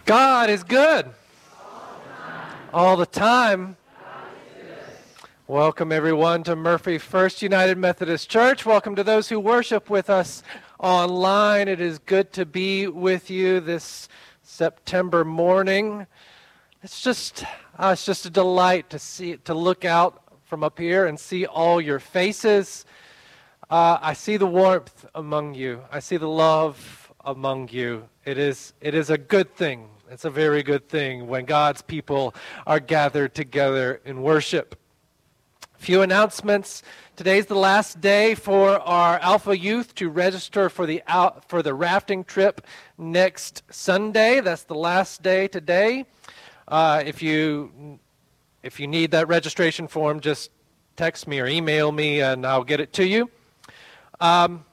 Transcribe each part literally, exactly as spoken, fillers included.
God is good. All the time. Welcome everyone to Murphy First United Methodist Church. Welcome to those who worship with us online. It is good to be with you this September morning. It's just uh, it's just a delight to see to look out from up here and see all your faces. Uh, I see the warmth among you. I see the love among you. It is it is a good thing. It's a very good thing when God's people are gathered together in worship. A few announcements. Today's the last day for our Alpha Youth to register for the out, for the rafting trip next Sunday. That's the last day today. Uh, if you if you need that registration form, just text me or email me and I'll get it to you. Um,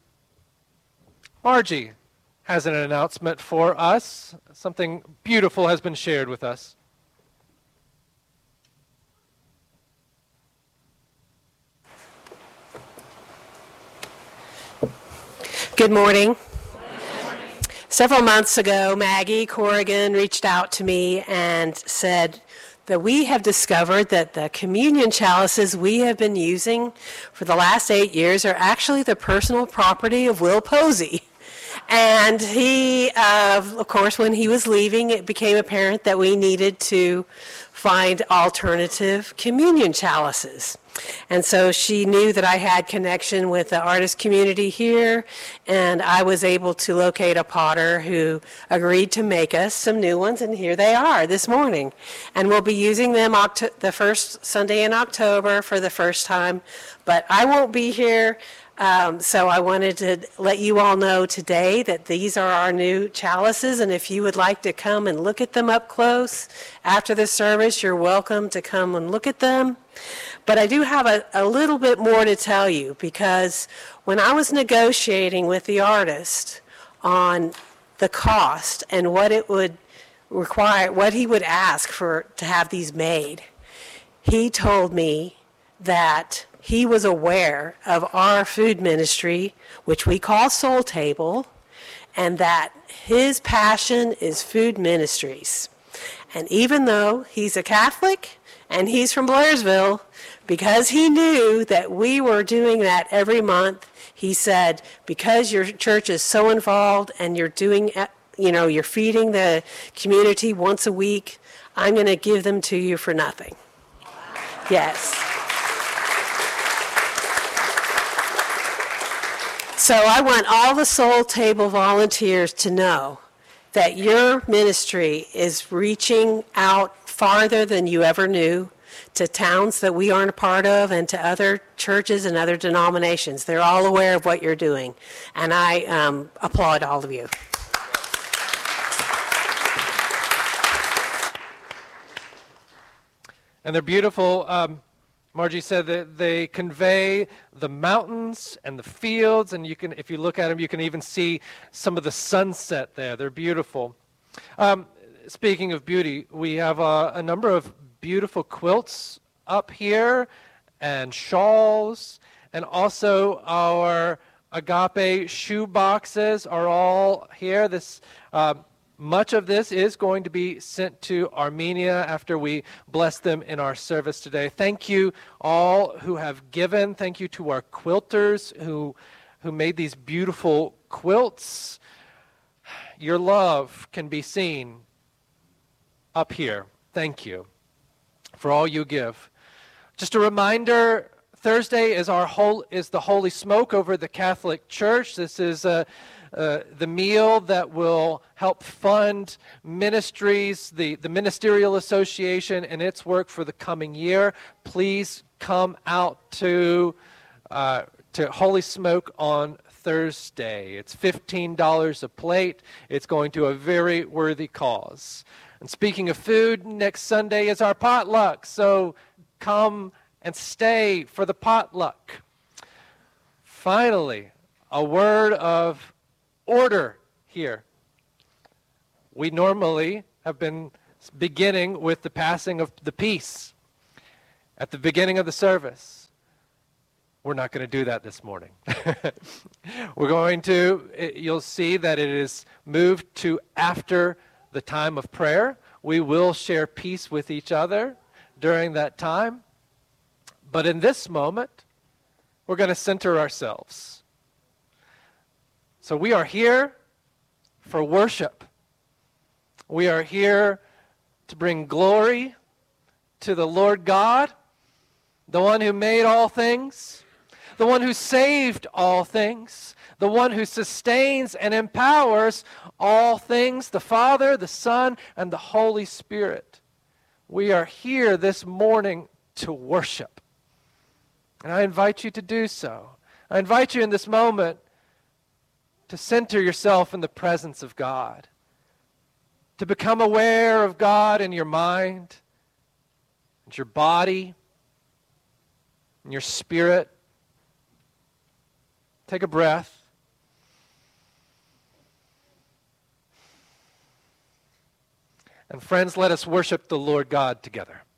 Margie has an announcement for us. Something beautiful has been shared with us. Good morning. Several months ago, Maggie Corrigan reached out to me and said that we have discovered that the communion chalices we have been using for the last eight years are actually the personal property of Will Posey. And he, uh, of course, when he was leaving, it became apparent that we needed to find alternative communion chalices. And so she knew that I had connection with the artist community here, and I was able to locate a potter who agreed to make us some new ones, and here they are this morning. And we'll be using them Oct- the first Sunday in October for the first time, but I won't be here. Um, so I wanted to let you all know today that these are our new chalices, and if you would like to come and look at them up close after the service, you're welcome to come and look at them. But I do have a, a little bit more to tell you, because when I was negotiating with the artist on the cost and what it would require, what he would ask for to have these made, he told me that he was aware of our food ministry, which we call Soul Table, and that his passion is food ministries. And even though he's a Catholic and he's from Blairsville, because he knew that we were doing that every month, he said, because your church is so involved and you're doing, you know, you're feeding the community once a week, I'm going to give them to you for nothing. Yes. So I want all the Soul Table volunteers to know that your ministry is reaching out farther than you ever knew, to towns that we aren't a part of and to other churches and other denominations. They're all aware of what you're doing, and I um, applaud all of you. And they're beautiful. Um, Margie said that they convey the mountains and the fields, and you can, if you look at them, you can even see some of the sunset there. They're beautiful. Um, speaking of beauty, we have uh, a number of beautiful quilts up here and shawls, and also our agape shoe boxes are all here. This uh, much of this is going to be sent to Armenia after we bless them in our service today. Thank you all who have given. Thank you to our quilters who who made these beautiful quilts. Your love can be seen up here. Thank you for all you give. Just a reminder, Thursday is our whole is the Holy Smoke over at the Catholic Church. This is uh, uh, the meal that will help fund ministries, the, the Ministerial Association and its work for the coming year. Please come out to uh, to Holy Smoke on Thursday. It's fifteen dollars a plate. It's going to a very worthy cause. And speaking of food, next Sunday is our potluck, so come and stay for the potluck. Finally, a word of order here. We normally have been beginning with the passing of the peace at the beginning of the service. We're not going to do that this morning. We're going to, you'll see that it is moved to after the time of prayer. We will share peace with each other during that time. But in this moment, we're going to center ourselves. So we are here for worship. We are here to bring glory to the Lord God, the one who made all things, the one who saved all things, the one who sustains and empowers all things, the Father, the Son, and the Holy Spirit. We are here this morning to worship. And I invite you to do so. I invite you in this moment to center yourself in the presence of God, to become aware of God in your mind, and your body, and your spirit. Take a breath. And friends, let us worship the Lord God together.